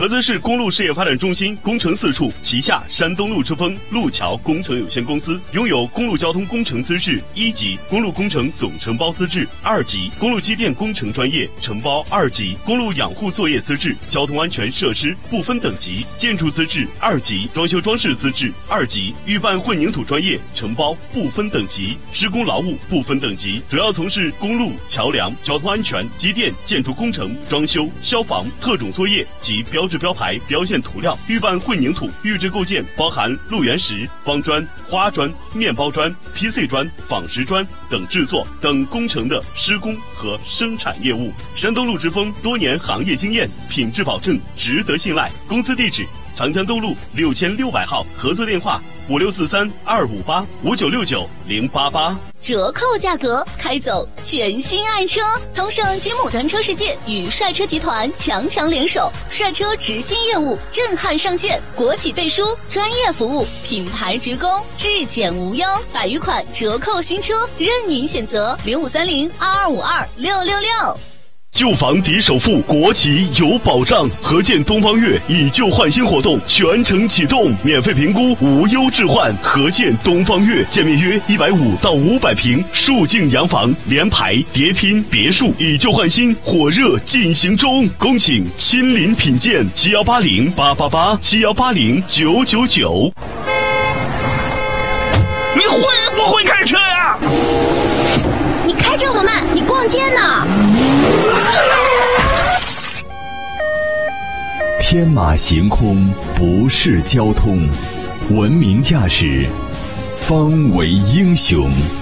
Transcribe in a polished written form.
菏泽市公路事业发展中心工程4处旗下山东路之风路桥工程有限公司拥有公路交通工程资质1级、公路工程总承包资质2级、公路机电工程专业承包2级、公路养护作业资质、交通安全设施不分等级、建筑资质2级、装修装饰资质2级、预办混凝土专业承包不分等级、施工劳务不分等级，主要从事公路、桥梁、交通安全、机电、建筑工程、装修、消防、特种作业及标志标牌、标线涂料、预办混凝土、预制构件，包含路缘石、方砖、花砖、面包砖、PC 砖、仿石砖等制作等工程的施工和生产业务。山东路之风多年行业经验，品质保证，值得信赖。公司地址：长江东路6600号，合作电话56432585969088。 折扣价格，开走全新爱车。同盛金牡丹车世界与帅车集团强联手，帅车直新业务震撼上线，国企背书，专业服务，品牌直供，质检无忧，100余款折扣新车任您选择，053022526666。 旧房抵首付，国企有保障。合建东方悦以旧换新活动全程启动，免费评估，无忧置换。合建东方悦，建面约150到500平，数境洋房，联排、叠拼、别墅，以旧换新，火热进行中。恭请亲临品鉴，71808887180999。 你会不会开车呀？ 你开这么慢，你逛街呢？ 天马行空不是交通，文明驾驶方为英雄。